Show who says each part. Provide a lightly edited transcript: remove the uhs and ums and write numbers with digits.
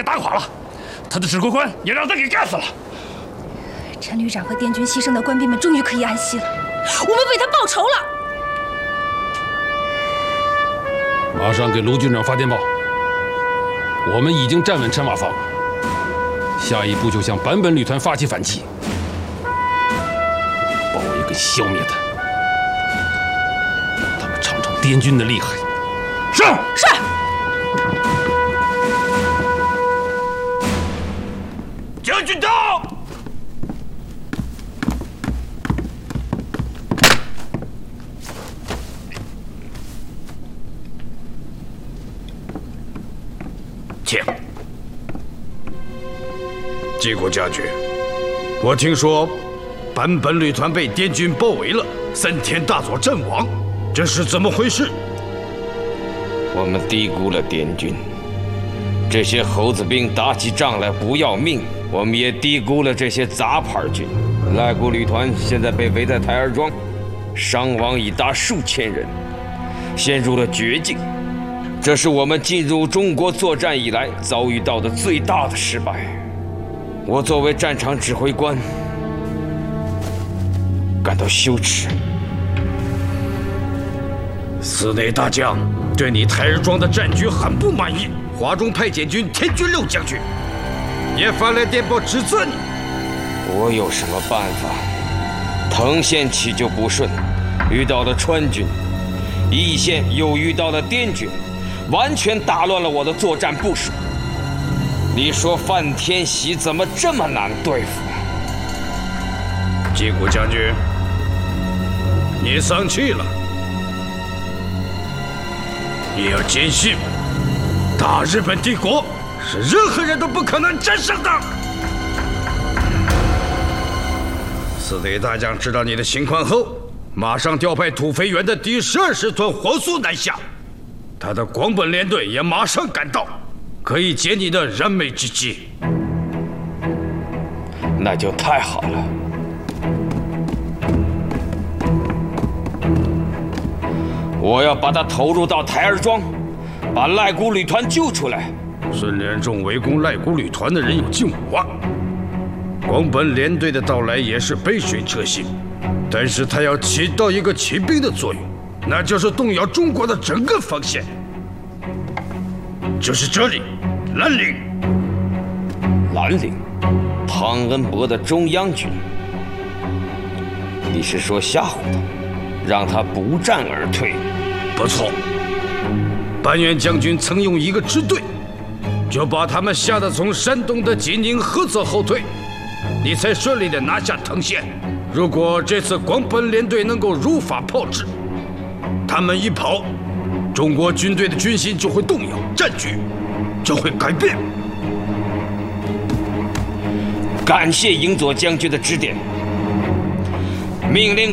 Speaker 1: 打垮了，他的指挥官也让他给干死了。
Speaker 2: 陈旅长和滇军牺牲的官兵们终于可以安息了，我们为他报仇了。
Speaker 3: 马上给卢军长发电报，我们已经站稳陈瓦坊，下一步就向坂本旅团发起反击，包围跟消灭他，让他们尝尝滇军的厉害。
Speaker 1: 是。将军到！请。
Speaker 4: 继国将军，我听说坂本旅团被滇军包围了，3天大佐阵亡，这是怎么回事？
Speaker 5: 我们低估了滇军，这些猴子兵打起仗来不要命。我们也低估了这些杂牌军。赖古旅团现在被围在台儿庄，伤亡已达数千人，陷入了绝境。这是我们进入中国作战以来遭遇到的最大的失败。我作为战场指挥官，感到羞耻。
Speaker 4: 寺内大将对你台儿庄的战局很不满意，华中派遣军田军六将军也发来电报指责你。
Speaker 5: 我有什么办法？藤县起就不顺，遇到了川军；义县又遇到了滇军，完全打乱了我的作战部署。你说范天喜怎么这么难对付？
Speaker 4: 继古将军，你丧气了。你要坚信，大日本帝国是任何人都不可能战胜的。寺内大将知道你的情况后，马上调派土肥原的第12师团火速南下，他的广本联队也马上赶到，可以解你的燃眉之急。
Speaker 5: 那就太好了。我要把他投入到台儿庄，把赖古旅团救出来。
Speaker 4: 孙连仲围攻赖古旅团的人有近5万，广本联队的到来也是杯水车薪，但是他要起到一个骑兵的作用，那就是动摇中国的整个防线。就是这里，兰陵。
Speaker 5: 兰陵，汤恩伯的中央军。你是说吓唬他，让他不战而退？
Speaker 4: 不错，班元将军曾用一个支队，就把他们吓得从山东的济宁菏泽后退，你才顺利地拿下藤县。如果这次广本联队能够如法炮制，他们一跑，中国军队的军心就会动摇，战局就会改变。
Speaker 5: 感谢营佐将军的指点，命令